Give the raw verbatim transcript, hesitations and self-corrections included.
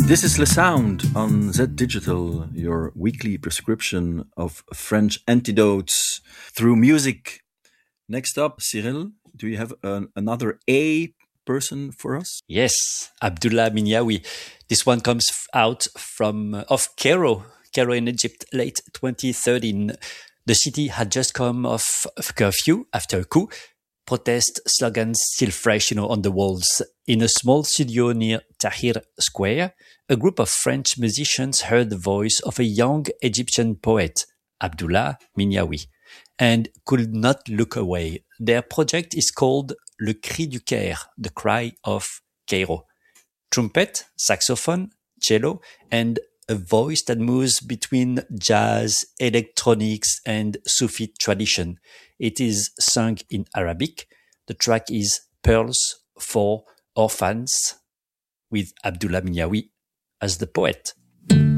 This is Le Sound on Z Digital, your weekly prescription of French antidotes through music. Next up, Cyril, do you have an, another A person for us? Yes, Abdullah Minyawi. This one comes out from uh, of Cairo, Cairo in Egypt, late twenty thirteen. The city had just come off of curfew after a coup. Protest slogans still fresh, you know, on the walls. In a small studio near Tahrir Square, a group of French musicians heard the voice of a young Egyptian poet, Abdullah Minyawi, and could not look away. Their project is called Le Cri du Caire, the cry of Cairo. Trumpet, saxophone, cello, and a voice that moves between jazz, electronics, and Sufi tradition. It is sung in Arabic. The track is Pearls for Orphans, with Abdullah Minyawi as the poet.